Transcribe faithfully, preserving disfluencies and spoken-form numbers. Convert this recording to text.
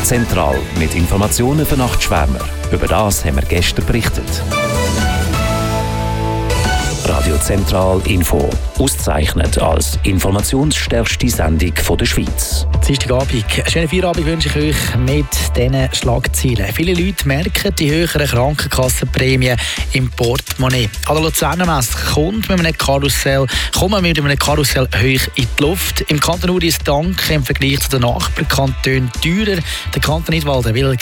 Zentral mit Informationen für Nachtschwärmer. Über das haben wir gestern berichtet. Radio Zentral Info. Ausgezeichnet als informationsstärkste Sendung der Schweiz. Dienstagabend. Einen schönen Feierabend wünsche ich euch mit diesen Schlagzeilen. Viele Leute merken die höheren Krankenkassenprämien im Portemonnaie. An der Luzerner Messe kommt mit einem Karussell, kommen mit einem Karussell hoch in die Luft. Im Kanton Uri ist Dank im Vergleich zu den Nachbarkantonen teurer. Der Kanton Nidwalden will